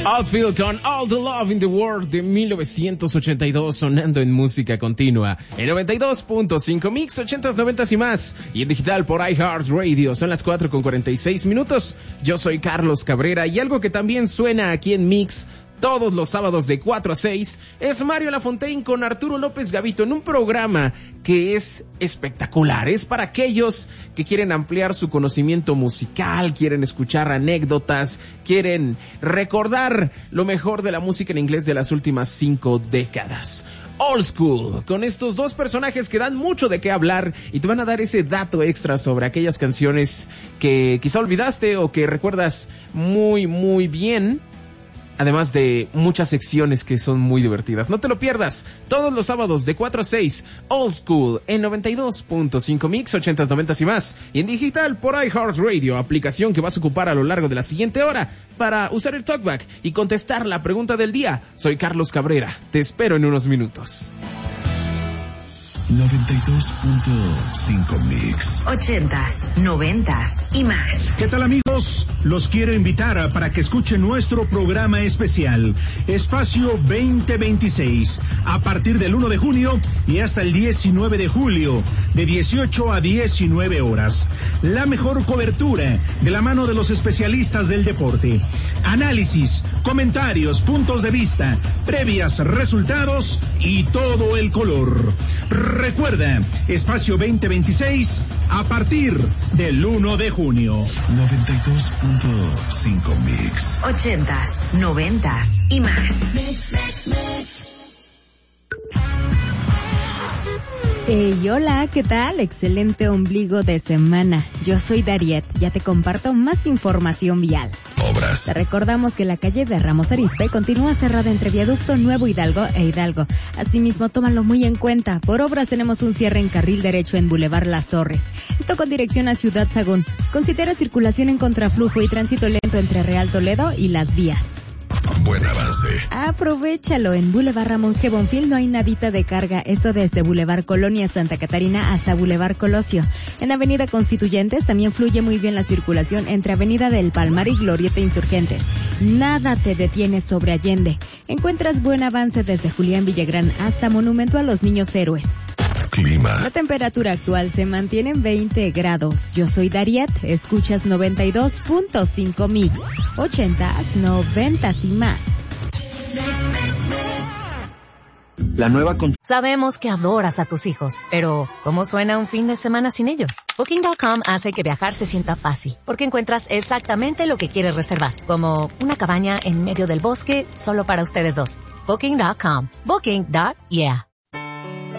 Outfield con All the Love in the World de 1982 sonando en música continua. En 92.5 Mix, 80s, 90s y más. Y en digital por iHeartRadio. Son las 4:46. Yo soy Carlos Cabrera y algo que también suena aquí en Mix todos los sábados de 4 a 6 es Mario Lafontaine con Arturo López Gavito en un programa que es espectacular. Es para aquellos que quieren ampliar su conocimiento musical, quieren escuchar anécdotas, quieren recordar lo mejor de la música en inglés de las últimas 5 décadas. Old School, con estos dos personajes que dan mucho de qué hablar y te van a dar ese dato extra sobre aquellas canciones que quizá olvidaste o que recuerdas muy, muy bien. Además de muchas secciones que son muy divertidas. No te lo pierdas. Todos los sábados de 4 a 6. Old School en 92.5 Mix, 80s, 90s y más. Y en digital por iHeartRadio. Aplicación que vas a ocupar a lo largo de la siguiente hora para usar el talkback y contestar la pregunta del día. Soy Carlos Cabrera. Te espero en unos minutos. 92.5 Mix. 80s, 90s y más. ¿Qué tal, amigos? Los quiero invitar para que escuchen nuestro programa especial, Espacio 2026, a partir del 1 de junio y hasta el 19 de julio, de 18 a 19 horas. La mejor cobertura de la mano de los especialistas del deporte. Análisis, comentarios, puntos de vista, previas, resultados y todo el color. Recuerda, Espacio 2026 a partir del 1 de junio. 92.5 Mix. 80s, 90s y más. Hola, ¿qué tal? Excelente ombligo de semana. Yo soy Dariet, ya te comparto más información vial. Obras. Te recordamos que la calle de Ramos Arizpe continúa cerrada entre Viaducto Nuevo Hidalgo e Hidalgo. Asimismo, tómalo muy en cuenta. Por obras tenemos un cierre en carril derecho en Boulevard Las Torres. Esto con dirección a Ciudad Sagún. Considera circulación en contraflujo y tránsito lento entre Real Toledo y Las Vías. Buen avance. Aprovechalo, en Boulevard Ramón G. Bonfil no hay nadita de carga, esto desde Boulevard Colonia Santa Catarina hasta Boulevard Colosio. En Avenida Constituyentes también fluye muy bien la circulación entre Avenida del Palmar y Glorieta Insurgentes. Nada te detiene sobre Allende. Encuentras buen avance desde Julián Villagrán hasta Monumento a los Niños Héroes. Clima. La temperatura actual se mantiene en 20 grados. Yo soy Dariet, escuchas 92.5 Mix, 80s, 90s y más. La nueva Sabemos que adoras a tus hijos, pero ¿cómo suena un fin de semana sin ellos? Booking.com hace que viajar se sienta fácil, porque encuentras exactamente lo que quieres reservar, como una cabaña en medio del bosque solo para ustedes dos. Booking.com. Booking.yeah.